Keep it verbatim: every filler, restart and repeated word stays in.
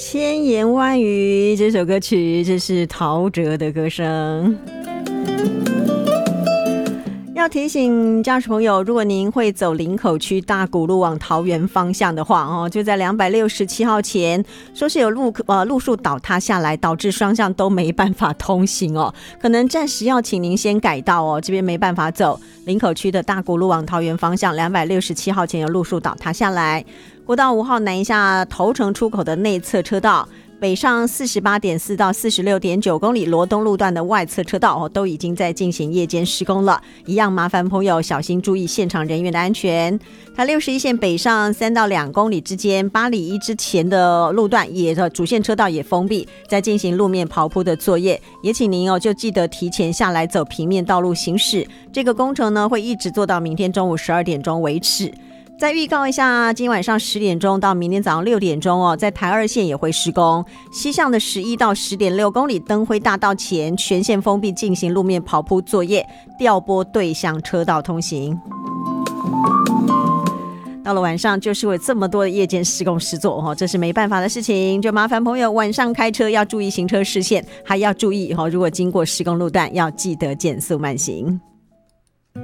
千言万语这首歌曲，这是陶喆的歌声。要提醒驾驶朋友，如果您会走林口区大谷路往桃园方向的话，哦，就在两百六十七号前，说是有路呃路树倒塌下来，导致双向都没办法通行哦，可能暂时要请您先改道哦，这边没办法走。林口区的大谷路往桃园方向，两百六十七号前有路树倒塌下来，国道五号南一下头城出口的内侧车道。北上 四十八点四 到 四十六点九 公里罗东路段的外侧车道、哦、都已经在进行夜间施工了，一样麻烦朋友小心注意现场人员的安全。台六十一线北上三到两公里之间八里一之前的路段也的主线车道也封闭，在进行路面刨铺的作业，也请您哦就记得提前下来走平面道路行驶。这个工程呢会一直做到明天中午十二点钟为止。再预告一下，今晚上十点钟到明天早上六点钟哦，在台二线也会施工，西向的十一到十点六公里灯辉大道前全线封闭进行路面刨铺作业，调拨对向车道通行。到了晚上就是会这么多的夜间施工施作、哦、这是没办法的事情，就麻烦朋友晚上开车要注意行车视线，还要注意、哦、如果经过施工路段要记得减速慢行。